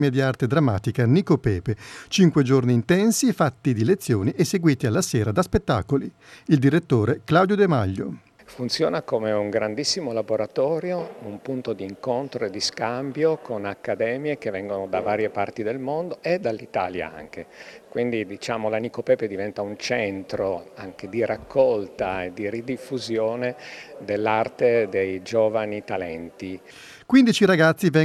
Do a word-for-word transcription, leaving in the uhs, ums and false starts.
di arte drammatica Nico Pepe. Cinque giorni intensi, fatti di lezioni e seguiti alla sera da spettacoli. Il direttore Claudio De Maglio. Funziona come un grandissimo laboratorio, un punto di incontro e di scambio con accademie che vengono da varie parti del mondo e dall'Italia anche. Quindi diciamo la Nico Pepe diventa un centro anche di raccolta e di ridiffusione dell'arte dei giovani talenti. quindici ragazzi vengono